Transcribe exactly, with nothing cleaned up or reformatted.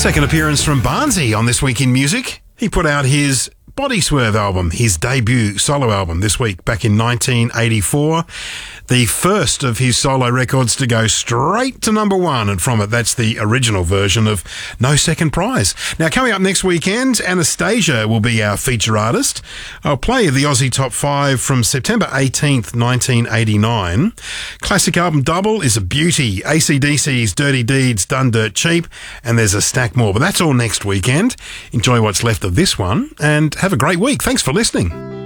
Second appearance from Barnsey on This Week in Music. He put out his Body Swerve album, his debut solo album this week, back in nineteen eighty-four. The first of his solo records to go straight to number one, and from it, that's the original version of No Second Prize. Now, coming up next weekend, Anastasia will be our feature artist. I'll play the Aussie Top five from September eighteenth, nineteen eighty-nine. Classic album double is a beauty. A C D C's Dirty Deeds Done Dirt Cheap, and there's a stack more. But that's all next weekend. Enjoy what's left of this one, and have a great week. Thanks for listening.